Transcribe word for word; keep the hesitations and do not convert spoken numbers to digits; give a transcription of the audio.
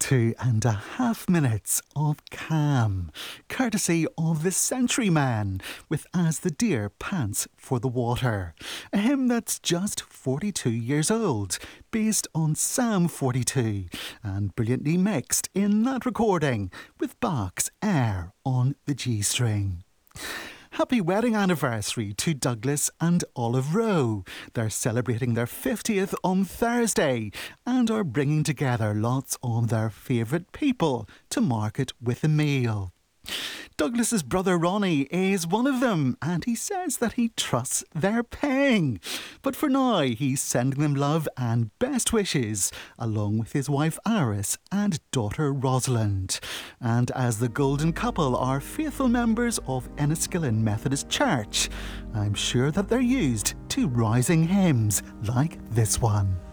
Two and a half minutes of calm, courtesy of the Century Man, with As the Deer Pants for the Water, a hymn that's just forty-two years old, based on Psalm forty-two, and brilliantly mixed in that recording with Bach's Air on the G string. Happy wedding anniversary to Douglas and Olive Rowe. They're celebrating their fiftieth on Thursday and are bringing together lots of their favourite people to mark it with a meal. Douglas's brother Ronnie is one of them, and he says that he trusts they're paying. But for now, he's sending them love and best wishes, along with his wife Iris and daughter Rosalind. And as the golden couple are faithful members of Enniskillen Methodist Church, I'm sure that they're used to rousing hymns like this one.